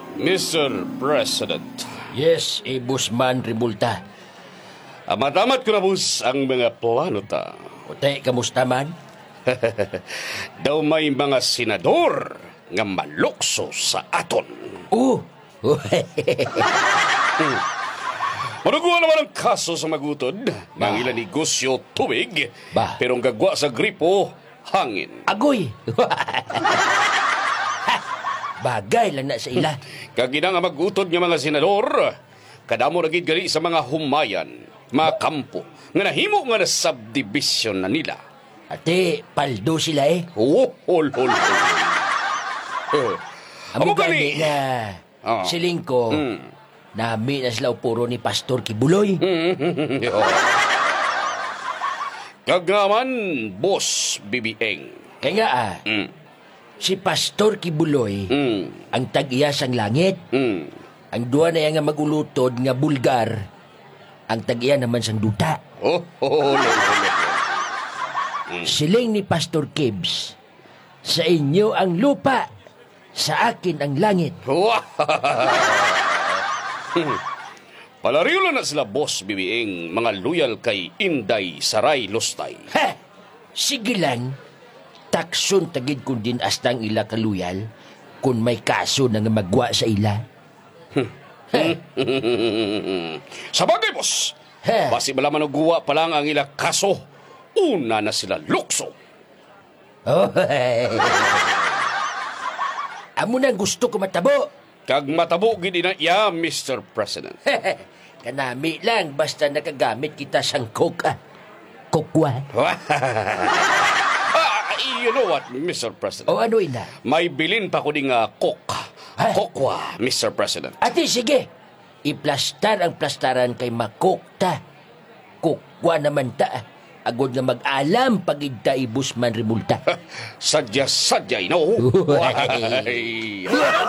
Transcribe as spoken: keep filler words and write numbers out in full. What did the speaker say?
Mister President. Yes, eh, Busman Rimulta. Amat-amat ko na, boss, ang mga plano ta. Ute, kamusta man? Daw may mga senador nga malukso sa aton. Oh! Manuguan naman ang kaso sa magutod. Ng ilang negosyo tubig, Bah. pero ang gagwa sa gripo, hangin. Agoy! Bagay lang na sa ila. Kagina nga magutod ng mga senador, kadamo nagid gali sa mga humayan, mga kampo, nga nahimo nga na subdivision na nila. Ate, paldo sila eh. Oh, hol, hol, hol. Eh, Amo amo gani gani. na Ah. siling ko, Mm. nami na sila puro ni Pastor Kibuloy. Kagaman, boss, bibieng. Kaya nga ah, Mm. si Pastor Kibuloy, Mm. ang tag-iya sang langit, Mm. ang duwa na yan nga magulutod nga bulgar, ang tag-iya naman sang duta. Oh, hol, hol, hol. Siling ni Pastor Kibbs, sa inyo ang lupa, sa akin ang langit. Palariyo lang na sila, boss, bibieng, mga loyal kay Inday Saray Lustay. Ha! Sige lang, takson tagid kung din astang ila kaluyal, kung may kaso na nga magwa sa ila. Sa bagay, boss, Ha? basi bala manuguwa pa lang ang ila kaso, una na sila lukso. Oh, amo na gusto ko matabo. Kag matabo gid na iya, Mister President. Kanami lang, basta nakagamit kita sang coke, ah. Kokwa. Ah, you know what, Mister President? O ano ina? May bilin pa ko di nga kok. Ha? Kokwa, Mister President. Ate, sige. Iplastar ang plastaran kay makokta. Kokwa naman ta. Agod nga mag-alam pagigta ibus man rimulta. Sadya-sadya, no? Why?